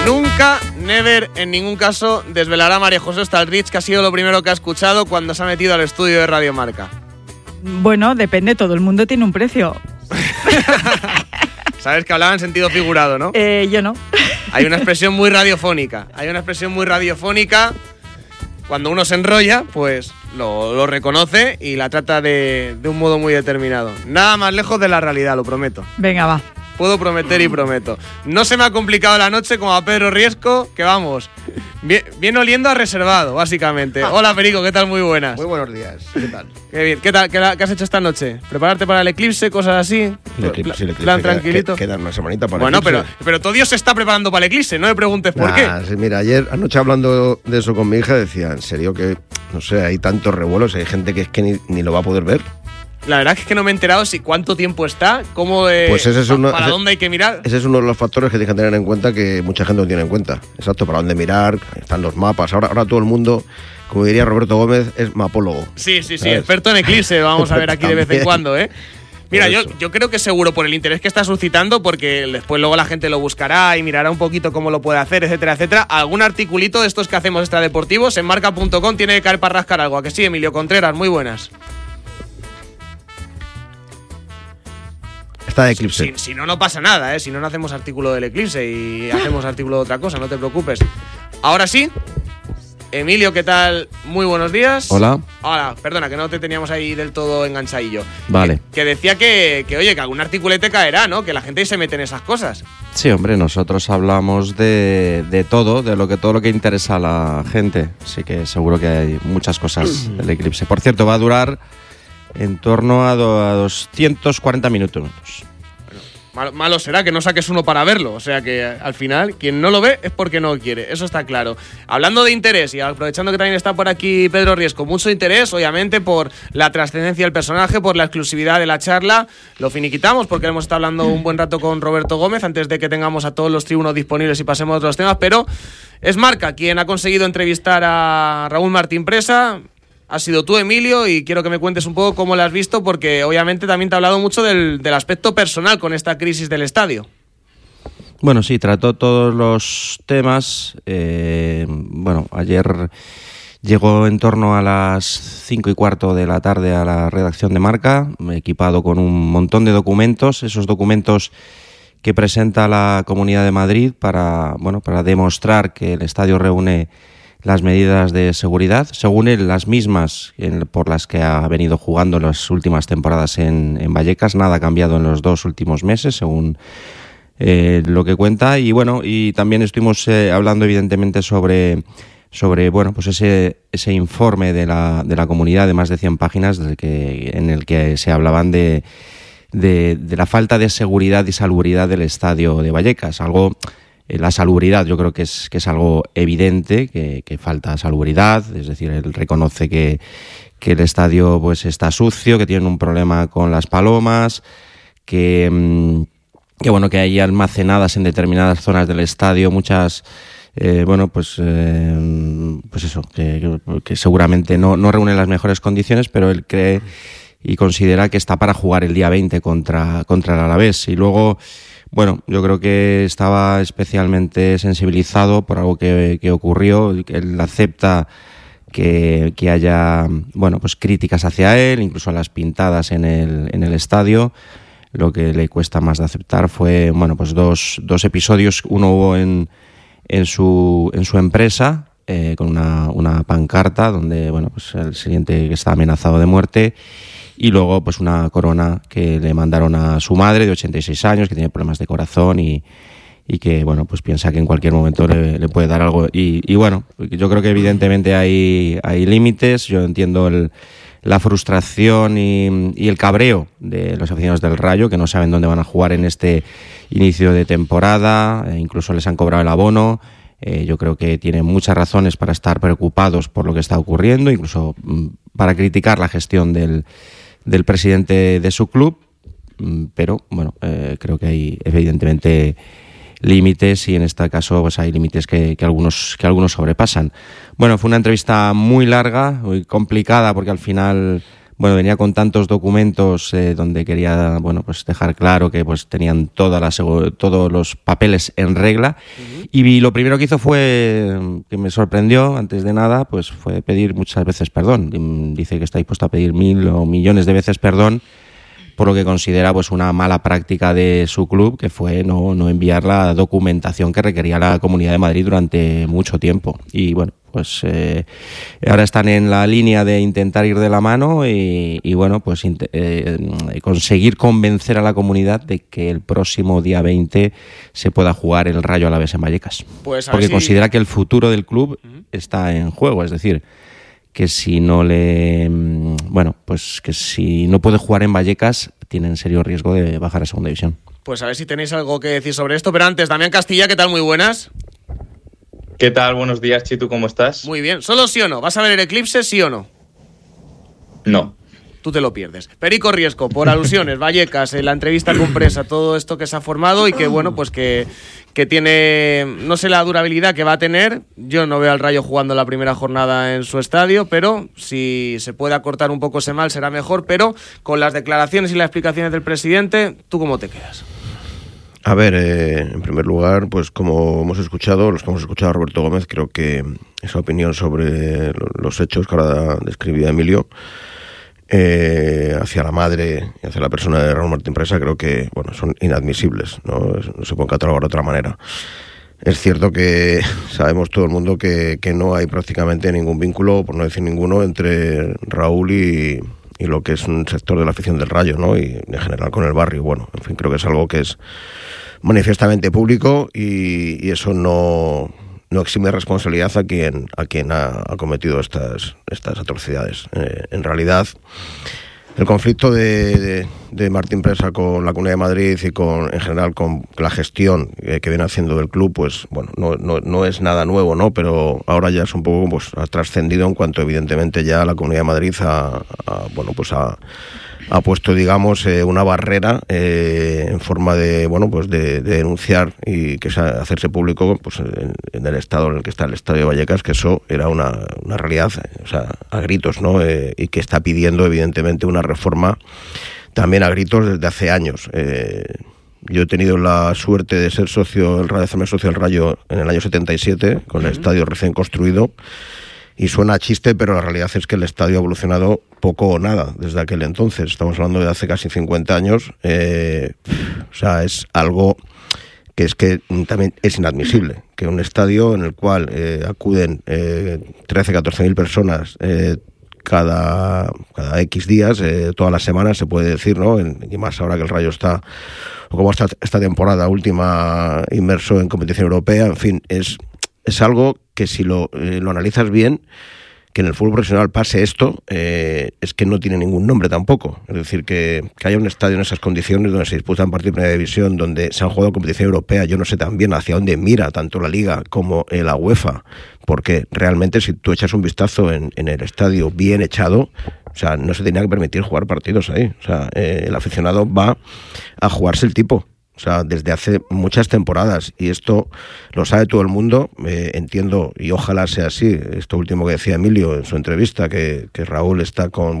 Nunca, never, en ningún caso, desvelará María José Stalrich que ha sido lo primero que ha escuchado cuando se ha metido al estudio de Radio Marca. Bueno, depende, todo el mundo tiene un precio. Sabes que hablaba en sentido figurado, ¿no? Yo no. Hay una expresión muy radiofónica. Cuando uno se enrolla, pues lo reconoce y la trata de un modo muy determinado. Nada más lejos de la realidad, lo prometo. Venga, va. Puedo prometer y prometo. No se me ha complicado la noche como a Pedro Riesco, que vamos, viene oliendo a reservado, básicamente. Hola, Perico, ¿qué tal? Muy buenas. Muy buenos días, ¿qué tal? Qué bien. ¿Qué tal? ¿Qué has hecho esta noche? ¿Prepararte para el eclipse? ¿Cosas así? El eclipse plan tranquilito. Queda una semanita para el eclipse. Bueno, pero todo Dios se está preparando para el eclipse, no me preguntes por qué. Sí, mira, anoche hablando de eso con mi hija decía, en serio que, no sé, hay tantos revuelos, hay gente que es que ni lo va a poder ver. La verdad es que no me he enterado si cuánto tiempo está, cómo pues para dónde hay que mirar. Ese es uno de los factores que tienes que tener en cuenta que mucha gente no tiene en cuenta. Exacto, para dónde mirar, están los mapas. Ahora todo el mundo, como diría Roberto Gómez, es mapólogo. Sí, experto en eclipse, vamos a ver aquí de vez en cuando, ¿eh? Mira, yo creo que seguro por el interés que está suscitando, porque después luego la gente lo buscará y mirará un poquito cómo lo puede hacer, etcétera, etcétera. Algún articulito de estos que hacemos extradeportivos en marca.com tiene que caer para rascar algo. ¿A que sí, Emilio Contreras? Muy buenas. Está de eclipse. Si no pasa nada, ¿eh? Si no hacemos artículo del eclipse y hacemos artículo de otra cosa, no te preocupes. Ahora sí, Emilio, ¿qué tal? Muy buenos días. Hola. Hola, perdona, que no te teníamos ahí del todo enganchadillo. Vale. Que decía que oye, que algún articulete caerá, ¿no? Que la gente se mete en esas cosas. Sí, hombre, nosotros hablamos de todo, todo lo que interesa a la gente. Así que seguro que hay muchas cosas del eclipse. Por cierto, va a durar en torno a 240 minutos. Bueno, malo será que no saques uno para verlo. O sea que al final, quien no lo ve es porque no quiere. Eso está claro. Hablando de interés y aprovechando que también está por aquí Pedro Riesco, mucho interés, obviamente, por la trascendencia del personaje, por la exclusividad de la charla. Lo finiquitamos porque hemos estado hablando un buen rato con Roberto Gómez antes de que tengamos a todos los tribunos disponibles y pasemos a otros temas. Pero es Marca quien ha conseguido entrevistar a Raúl Martín Presa. Has sido tú, Emilio, y quiero que me cuentes un poco cómo lo has visto, porque obviamente también te ha hablado mucho del aspecto personal con esta crisis del estadio. Bueno, sí, trató todos los temas. Ayer llegó en torno a las 5:15 de la tarde a la redacción de Marca, equipado con un montón de documentos, esos documentos que presenta la Comunidad de Madrid para demostrar que el estadio reúne las medidas de seguridad, según él, las mismas por las que ha venido jugando las últimas temporadas en Vallecas. Nada ha cambiado en los 2 últimos meses, según lo que cuenta. Y también estuvimos hablando, evidentemente, sobre ese informe de la comunidad de más de 100 páginas en el que se hablaban de la falta de seguridad y salubridad del estadio de Vallecas. La salubridad yo creo que es algo evidente, que falta salubridad, es decir, él reconoce que el estadio pues está sucio, que tiene un problema con las palomas, que hay almacenadas en determinadas zonas del estadio muchas que seguramente no reúnen las mejores condiciones, pero él cree y considera que está para jugar el día 20 contra el Alavés. Y luego, yo creo que estaba especialmente sensibilizado por algo que ocurrió. Él acepta que haya críticas hacia él, incluso a las pintadas en el estadio. Lo que le cuesta más de aceptar fue dos episodios. Uno hubo en su empresa con una pancarta donde el siguiente que está amenazado de muerte. Y luego una corona que le mandaron a su madre de 86 años, que tiene problemas de corazón y que piensa que en cualquier momento le puede dar algo. Y yo creo que evidentemente hay límites. Yo entiendo la frustración y el cabreo de los aficionados del Rayo, que no saben dónde van a jugar en este inicio de temporada. Incluso les han cobrado el abono. Yo creo que tienen muchas razones para estar preocupados por lo que está ocurriendo, incluso para criticar la gestión del presidente de su club, pero creo que hay evidentemente límites y en este caso hay límites que algunos sobrepasan. Fue una entrevista muy larga, muy complicada, porque al final bueno, venía con tantos documentos donde quería, bueno, pues dejar claro que pues tenían todos los papeles en regla. Y lo primero que hizo fue, que me sorprendió, antes de nada, pues fue pedir muchas veces perdón. Dice que está dispuesto a pedir 1000 o millones de veces perdón por lo que considera pues una mala práctica de su club, que fue no enviar la documentación que requería la Comunidad de Madrid durante mucho tiempo. Y bueno, pues ahora están en la línea de intentar ir de la mano y bueno, pues conseguir convencer a la comunidad de que el próximo día 20 se pueda jugar el Rayo Alavés en Vallecas. Pues porque considera que el futuro del club está en juego, es decir, que si no que si no puede jugar en Vallecas, tiene en serio riesgo de bajar a segunda división. Pues a ver si tenéis algo que decir sobre esto, pero antes, Damián Castilla, ¿qué tal? Muy buenas. ¿Qué tal? Buenos días, Chitu, ¿cómo estás? Muy bien. ¿Solo sí o no? ¿Vas a ver el eclipse, sí o no? No. Tú te lo pierdes. Perico Riesco, por alusiones, Vallecas, la entrevista con prensa, todo esto que se ha formado y que, bueno, pues que tiene, no sé la durabilidad que va a tener. Yo no veo al Rayo jugando la primera jornada en su estadio, pero si se puede acortar un poco ese mal será mejor. Pero con las declaraciones y las explicaciones del presidente, ¿tú cómo te quedas? A ver, en primer lugar, pues como hemos escuchado, los que hemos escuchado a Roberto Gómez, creo que esa opinión sobre los hechos que ahora describía Emilio, hacia la madre y hacia la persona de Raúl Martín Presa, creo que bueno, son inadmisibles, no se pueden catalogar de otra manera. Es cierto que sabemos todo el mundo que no hay prácticamente ningún vínculo, por no decir ninguno, entre Raúl y lo que es un sector de la afición del Rayo, ¿no? Y en general con el barrio. Bueno, en fin, creo que es algo que es manifiestamente público y eso no exime responsabilidad a quien ha cometido estas atrocidades. En realidad, el conflicto de Martín Presa con la Comunidad de Madrid y en general con la gestión que viene haciendo del club, pues bueno, no es nada nuevo, ¿no? Pero ahora ya es un poco pues ha trascendido en cuanto evidentemente ya la Comunidad de Madrid ha puesto, digamos, una barrera en forma de denunciar y que hacerse público pues en el estado en el que está el Estadio de Vallecas, que eso era una realidad, o sea, a gritos, ¿no? Y que está pidiendo evidentemente una reforma también a gritos desde hace años. Yo he tenido la suerte de ser hacerme socio del Rayo en el año 77, con el estadio recién construido. Y suena a chiste, pero la realidad es que el estadio ha evolucionado poco o nada desde aquel entonces. Estamos hablando de hace casi 50 años. O sea, es algo que también es inadmisible. Que un estadio en el cual acuden 13-14 personas cada X días, todas las semanas, se puede decir, ¿no? Y más ahora que el Rayo está, o como esta temporada última, inmerso en competición europea. En fin, es algo que si lo analizas bien, que en el fútbol profesional pase esto, es que no tiene ningún nombre tampoco. Es decir, que haya un estadio en esas condiciones donde se disputan partidos de primera división, donde se han jugado competición europea, yo no sé también hacia dónde mira tanto la Liga como la UEFA, porque realmente si tú echas un vistazo en el estadio bien echado, o sea, no se tenía que permitir jugar partidos ahí. O sea, el aficionado va a jugarse el tipo. O sea, desde hace muchas temporadas, y esto lo sabe todo el mundo. Entiendo, y ojalá sea así, esto último que decía Emilio en su entrevista, que Raúl está con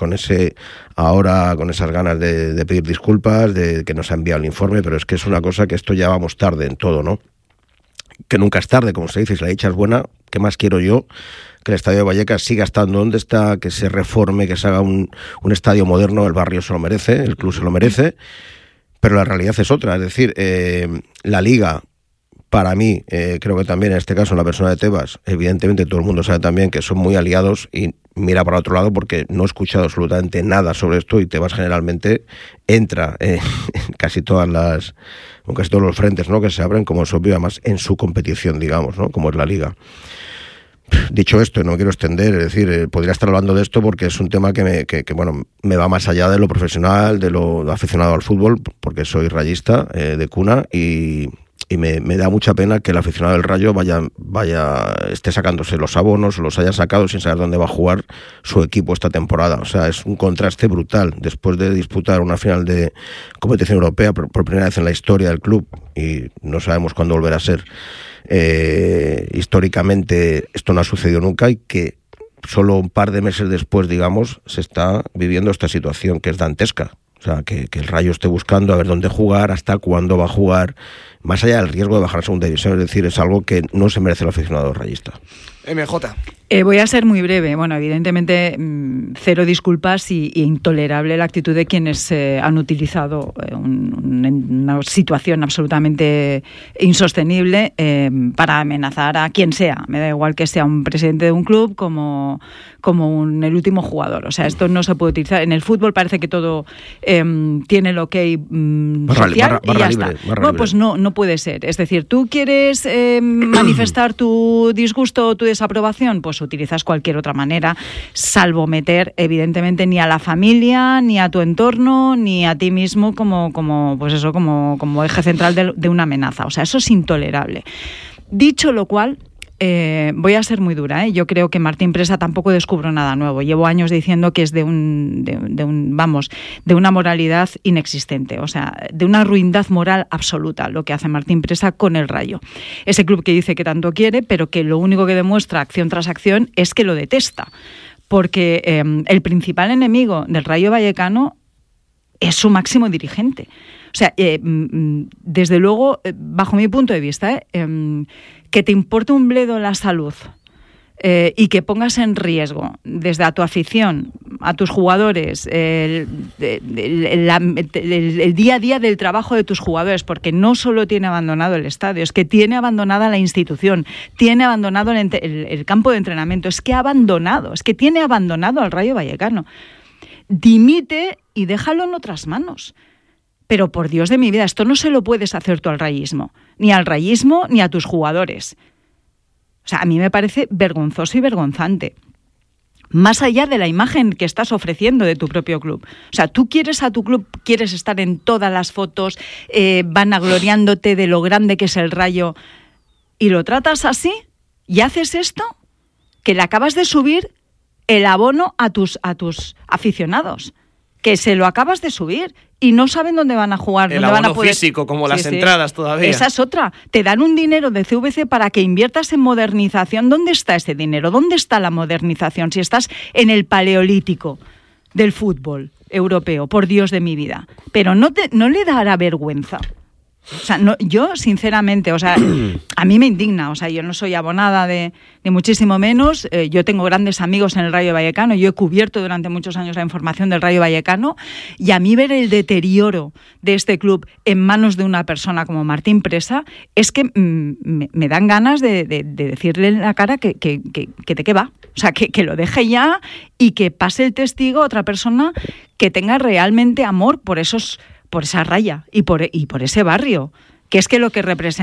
esas ganas de pedir disculpas, de que nos ha enviado el informe, pero es que es una cosa que esto ya vamos tarde en todo, ¿no? Que nunca es tarde, como se dice, si la dicha es buena. ¿Qué más quiero yo? Que el Estadio de Vallecas siga estando donde está, que se reforme, que se haga un estadio moderno. El barrio se lo merece, el club se lo merece. Pero la realidad es otra, es decir, la Liga, para mí, creo que también en este caso en la persona de Tebas, evidentemente todo el mundo sabe también que son muy aliados y mira para otro lado porque no he escuchado absolutamente nada sobre esto y Tebas generalmente entra en casi todos los frentes, ¿no? Que se abren, como es obvio, además en su competición, digamos, ¿no? Como es la Liga. Dicho esto, no me quiero extender, es decir, podría estar hablando de esto porque es un tema que me va más allá de lo profesional, de lo aficionado al fútbol, porque soy rayista de cuna y me da mucha pena que el aficionado del Rayo esté sacándose los abonos, los haya sacado sin saber dónde va a jugar su equipo esta temporada. O sea, es un contraste brutal después de disputar una final de competición europea por primera vez en la historia del club y no sabemos cuándo volverá a ser. Históricamente esto no ha sucedido nunca y que solo un par de meses después, digamos, se está viviendo esta situación que es dantesca. O sea, que el Rayo esté buscando a ver dónde jugar, hasta cuándo va a jugar, más allá del riesgo de bajar a segunda división. Es decir, es algo que no se merece el aficionado rayista. MJ. Voy a ser muy breve. Bueno, evidentemente, cero disculpas y intolerable la actitud de quienes han utilizado una situación absolutamente insostenible para amenazar a quien sea. Me da igual que sea un presidente de un club como el último jugador. O sea, esto no se puede utilizar. En el fútbol parece que todo tiene el ok social y ya está. Bueno, pues no puede ser. Es decir, tú quieres manifestar tu disgusto o tu desaprobación, pues utilizas cualquier otra manera, salvo meter, evidentemente, ni a la familia, ni a tu entorno, ni a ti mismo como eje central de una amenaza. O sea, eso es intolerable. Dicho lo cual, voy a ser muy dura, Yo creo que Martín Presa tampoco descubro nada nuevo. Llevo años diciendo que es de una moralidad inexistente, o sea, de una ruindad moral absoluta lo que hace Martín Presa con el Rayo. Ese club que dice que tanto quiere, pero que lo único que demuestra acción tras acción es que lo detesta. Porque el principal enemigo del Rayo Vallecano es su máximo dirigente. O sea, desde luego, bajo mi punto de vista, que te importe un bledo la salud y que pongas en riesgo desde a tu afición, a tus jugadores, el día a día del trabajo de tus jugadores, porque no solo tiene abandonado el estadio, es que tiene abandonada la institución, tiene abandonado el campo de entrenamiento, es que tiene abandonado al Rayo Vallecano. Dimite y déjalo en otras manos. Pero por Dios de mi vida, esto no se lo puedes hacer tú al rayismo, ni a tus jugadores. O sea, a mí me parece vergonzoso y vergonzante. Más allá de la imagen que estás ofreciendo de tu propio club. O sea, tú quieres a tu club, quieres estar en todas las fotos, vanagloriándote de lo grande que es el Rayo, y lo tratas así, y haces esto, que le acabas de subir el abono a tus aficionados, que se lo acabas de subir y no saben dónde van a jugar. El abono físico, como las entradas todavía. Esa es otra. Te dan un dinero de CVC para que inviertas en modernización. ¿Dónde está ese dinero? ¿Dónde está la modernización? Si estás en el paleolítico del fútbol europeo, por Dios de mi vida. Pero no le dará vergüenza. O sea, no, yo sinceramente, o sea, a mí me indigna, o sea, yo no soy abonada de muchísimo menos, yo tengo grandes amigos en el Rayo Vallecano, yo he cubierto durante muchos años la información del Rayo Vallecano, y a mí ver el deterioro de este club en manos de una persona como Martín Presa es que me dan ganas de decirle en la cara que de qué va, o sea, que lo deje ya y que pase el testigo a otra persona que tenga realmente amor por esa raya y por ese barrio, que es que lo que representa